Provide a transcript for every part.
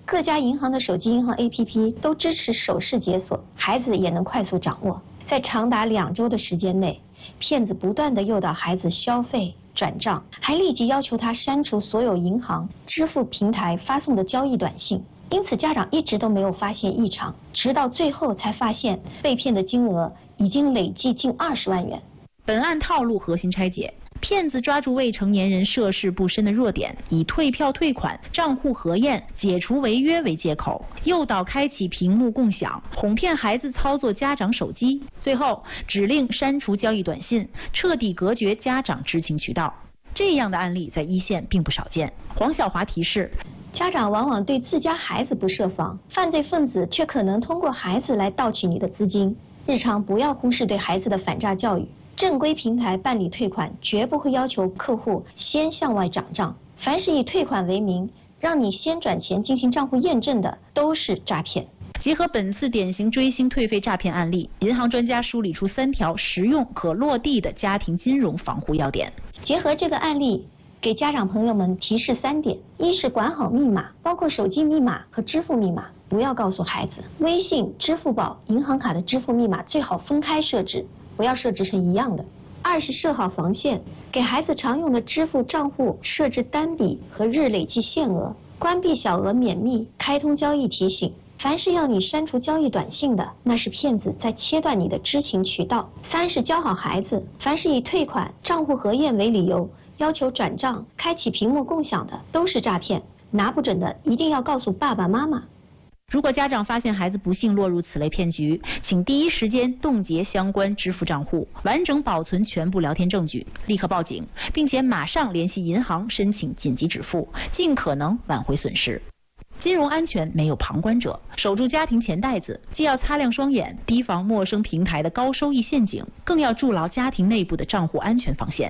各家银行的手机银行 APP 都支持手势解锁，孩子也能快速掌握。在长达2周的时间内，骗子不断地诱导孩子消费、转账，还立即要求他删除所有银行、支付平台发送的交易短信。因此，家长一直都没有发现异常，直到最后才发现被骗的金额已经累计近20万元。 本案套路核心拆解。骗子抓住未成年人涉世不深的弱点，以退票退款、账户核验、解除违约为借口，诱导开启屏幕共享，哄骗孩子操作家长手机，最后指令删除交易短信，彻底隔绝家长知情渠道。这样的案例在一线并不少见。黄晓华提示， 家长往往对自家孩子不设防，犯罪分子却可能通过孩子来盗取你的资金。日常不要忽视对孩子的反诈教育。正规平台办理退款，绝不会要求客户先向外转账。凡是以退款为名，让你先转钱进行账户验证的，都是诈骗。 结合本次典型追星退费诈骗案例，银行专家梳理出3条实用可落地的家庭金融防护要点。 结合这个案例，给家长朋友们提示3点：一是管好密码，包括手机密码和支付密码，不要告诉孩子。微信、支付宝、银行卡的支付密码最好分开设置，不要设置成一样的。2是设好防线，给孩子常用的支付账户设置单笔和日累计限额，关闭小额免密，开通交易提醒。凡是要你删除交易短信的，那是骗子在切断你的知情渠道。3是教好孩子，凡是以退款、账户核验为理由，要求转账、开启屏幕共享的，都是诈骗。拿不准的，一定要告诉爸爸妈妈。 如果家长发现孩子不幸落入此类骗局，请第一时间冻结相关支付账户，完整保存全部聊天证据，立刻报警，并且马上联系银行申请紧急止付，尽可能挽回损失。金融安全没有旁观者，守住家庭钱袋子，既要擦亮双眼，提防陌生平台的高收益陷阱，更要筑牢家庭内部的账户安全防线。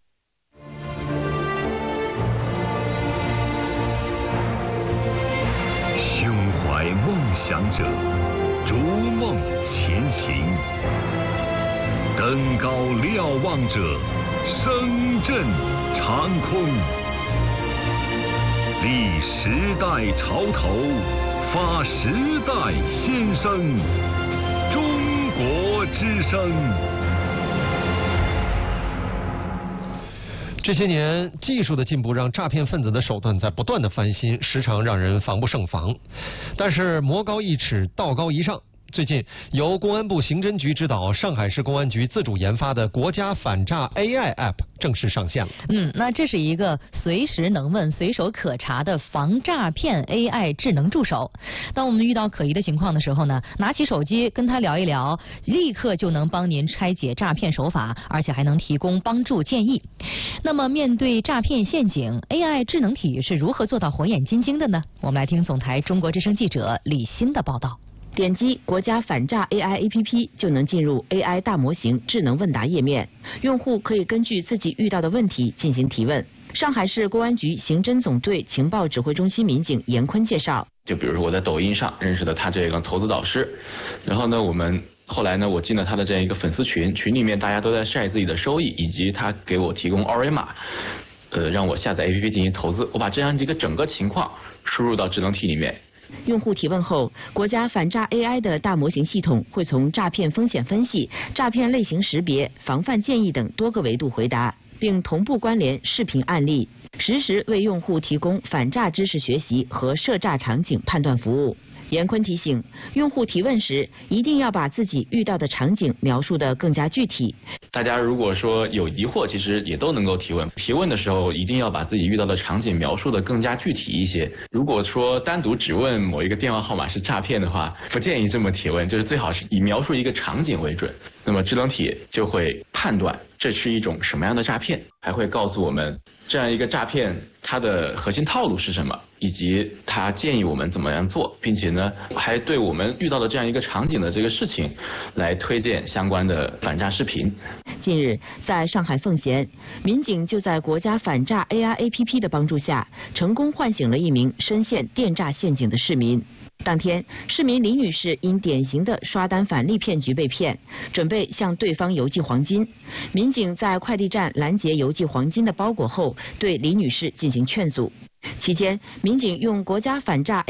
梦想者逐梦前行，登高瞭望者声震长空，立时代潮头，发时代先声，中国之声。 这些年，技术的进步让诈骗分子的手段在不断的翻新，时常让人防不胜防。但是魔高一尺，道高一丈。最近，由公安部刑侦局指导，上海市公安局自主研发的国家反诈 AI App 正式上线了。 那这是一个随时能问、随手可查的防诈骗 AI 智能助手。当我们遇到可疑的情况的时候呢，拿起手机跟他聊一聊，立刻就能帮您拆解诈骗手法，而且还能提供帮助建议。那么，面对诈骗陷阱 ，AI 智能体是如何做到火眼金睛的呢？我们来听总台中国之声记者李欣的报道。 点击国家反诈 AI APP 就能进入 AI 大模型智能问答页面，用户可以根据自己遇到的问题进行提问。上海市公安局刑侦总队情报指挥中心民警严坤介绍， 就比如说我在抖音上认识的他这个投资导师，然后呢后来我进了他的这样一个粉丝群，群里面大家都在晒自己的收益，以及他给我提供二维码，让我下载 APP 进行投资。我把这样一个整个情况输入到智能体里面。 用户提问后，国家反诈 AI 的大模型系统会从诈骗风险分析、诈骗类型识别、防范建议等多个维度回答，并同步关联视频案例，实时为用户提供反诈知识学习和涉诈场景判断服务。严坤提醒，用户提问时一定要把自己遇到的场景描述得更加具体。 大家如果说有疑惑，其实也都能够提问。提问的时候一定要把自己遇到的场景描述得更加具体一些。如果说单独只问某一个电话号码是诈骗的话，不建议这么提问，就是最好是以描述一个场景为准。那么智能体就会判断这是一种什么样的诈骗，还会告诉我们这样一个诈骗它的核心套路是什么，以及它建议我们怎么样做，并且呢还对我们遇到的这样一个场景的这个事情来推荐相关的反诈视频。 近日，在上海奉贤，民警就在国家反诈 AI APP 的帮助下，成功唤醒了一名深陷电诈陷阱的市民。当天，市民李女士因典型的刷单返利骗局被骗，准备向对方邮寄黄金。民警在快递站拦截邮寄黄金的包裹后，对李女士进行劝阻。期间，民警用国家反诈